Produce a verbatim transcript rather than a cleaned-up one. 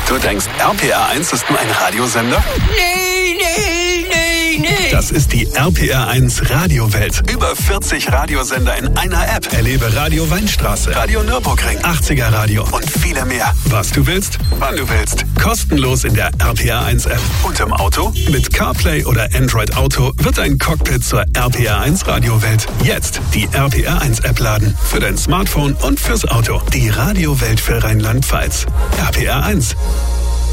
Du denkst, R P R eins ist nur ein Radiosender? Nee, nee, nee, nee. Das ist die R P R eins Radiowelt. Über vierzig Radiosender in einer App. Erlebe Radio Weinstraße, Radio Nürburgring, achtziger Radio und viele mehr. Was du willst, wann du willst. Kostenlos in der R P R eins App. Und im Auto? Mit CarPlay oder Android Auto wird dein Cockpit zur R P R eins Radiowelt. Jetzt die R P R eins App laden. Für dein Smartphone und fürs Auto. Die Radiowelt für Rheinland-Pfalz. R P R eins.